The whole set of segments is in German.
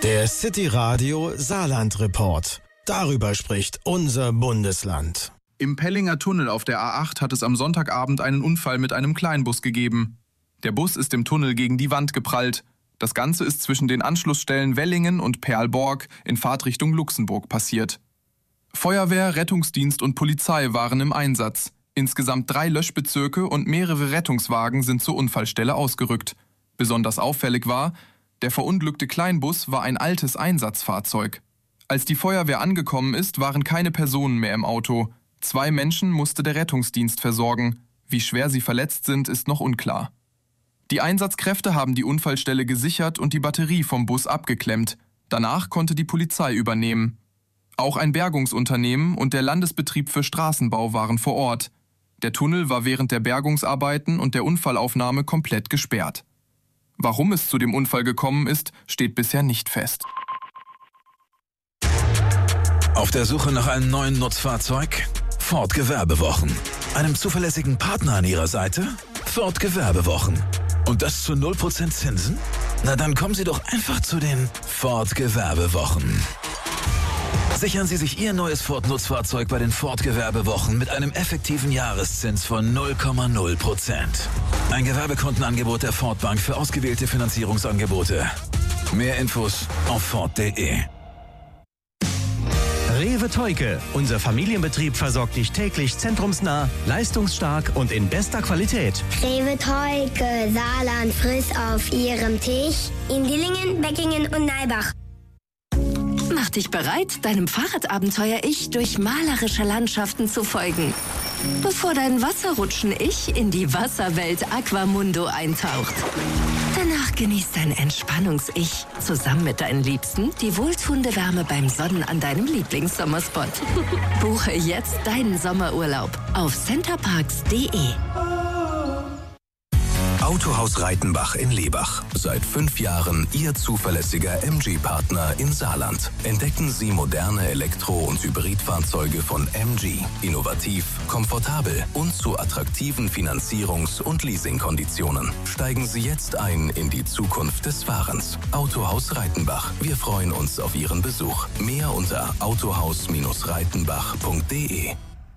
Der City Radio Saarland Report. Darüber spricht unser Bundesland. Im Pellinger Tunnel auf der A8 hat es am Sonntagabend einen Unfall mit einem Kleinbus gegeben. Der Bus ist im Tunnel gegen die Wand geprallt. Das Ganze ist zwischen den Anschlussstellen Wellingen und Perlborg in Fahrtrichtung Luxemburg passiert. Feuerwehr, Rettungsdienst und Polizei waren im Einsatz. Insgesamt 3 Löschbezirke und mehrere Rettungswagen sind zur Unfallstelle ausgerückt. Besonders auffällig war, der verunglückte Kleinbus war ein altes Einsatzfahrzeug. Als die Feuerwehr angekommen ist, waren keine Personen mehr im Auto. 2 Menschen musste der Rettungsdienst versorgen. Wie schwer sie verletzt sind, ist noch unklar. Die Einsatzkräfte haben die Unfallstelle gesichert und die Batterie vom Bus abgeklemmt. Danach konnte die Polizei übernehmen. Auch ein Bergungsunternehmen und der Landesbetrieb für Straßenbau waren vor Ort. Der Tunnel war während der Bergungsarbeiten und der Unfallaufnahme komplett gesperrt. Warum es zu dem Unfall gekommen ist, steht bisher nicht fest. Auf der Suche nach einem neuen Nutzfahrzeug? Ford Gewerbewochen. Einem zuverlässigen Partner an Ihrer Seite? Ford Gewerbewochen. Und das zu 0% Zinsen? Na dann kommen Sie doch einfach zu den Ford Gewerbewochen. Sichern Sie sich Ihr neues Ford-Nutzfahrzeug bei den Ford Gewerbewochen mit einem effektiven Jahreszins von 0,0%. Ein Gewerbekontenangebot der Ford Bank für ausgewählte Finanzierungsangebote. Mehr Infos auf Ford.de. Rewe Theuke. Unser Familienbetrieb versorgt dich täglich zentrumsnah, leistungsstark und in bester Qualität. Rewe Theuke, Saarland, friss auf ihrem Tisch in Dillingen, Beckingen und Neibach. Mach dich bereit, deinem Fahrradabenteuer-Ich durch malerische Landschaften zu folgen. Bevor dein Wasserrutschen-Ich in die Wasserwelt Aquamundo eintaucht. Danach genießt dein Entspannungs-Ich zusammen mit deinen Liebsten die wohltuende Wärme beim Sonnen an deinem Lieblingssommerspot. Buche jetzt deinen Sommerurlaub auf centerparks.de. Autohaus Reitenbach in Lebach. Seit 5 Jahren Ihr zuverlässiger MG-Partner in Saarland. Entdecken Sie moderne Elektro- und Hybridfahrzeuge von MG. Innovativ, komfortabel und zu attraktiven Finanzierungs- und Leasingkonditionen. Steigen Sie jetzt ein in die Zukunft des Fahrens. Autohaus Reitenbach. Wir freuen uns auf Ihren Besuch. Mehr unter autohaus-reitenbach.de.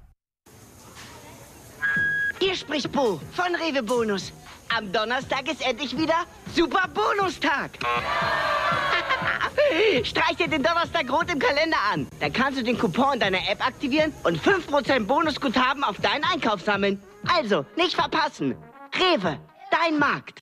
Hier spricht Bo von Rewe Bonus. Am Donnerstag ist endlich wieder Super Bonustag. Streich dir den Donnerstag rot im Kalender an. Dann kannst du den Coupon deiner App aktivieren und 5% Bonusguthaben auf deinen Einkauf sammeln. Also, nicht verpassen. Rewe, dein Markt.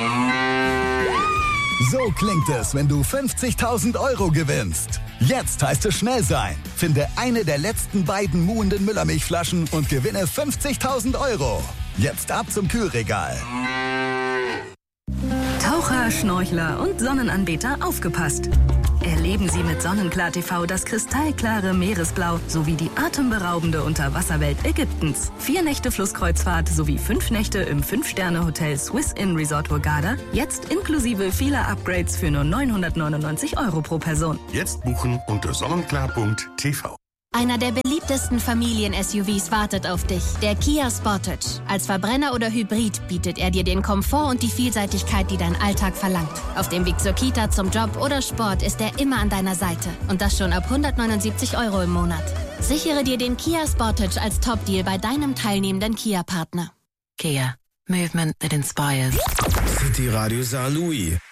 So klingt es, wenn du 50.000 € gewinnst. Jetzt heißt es schnell sein. Finde eine der letzten beiden muhenden Müllermilchflaschen und gewinne 50.000 €. Jetzt ab zum Kühlregal. Taucher, Schnorchler und Sonnenanbeter aufgepasst. Erleben Sie mit Sonnenklar TV das kristallklare Meeresblau sowie die atemberaubende Unterwasserwelt Ägyptens. 4 Nächte Flusskreuzfahrt sowie 5 Nächte im 5-Sterne-Hotel Swiss Inn Resort Hurghada. Jetzt inklusive vieler Upgrades für nur 999 € pro Person. Jetzt buchen unter sonnenklar.tv. Einer der beliebtesten Familien-SUVs wartet auf dich, der Kia Sportage. Als Verbrenner oder Hybrid bietet er dir den Komfort und die Vielseitigkeit, die dein Alltag verlangt. Auf dem Weg zur Kita, zum Job oder Sport ist er immer an deiner Seite. Und das schon ab 179 € im Monat. Sichere dir den Kia Sportage als Top-Deal bei deinem teilnehmenden Kia-Partner. Kia. Movement that inspires. City Radio Saar Louis.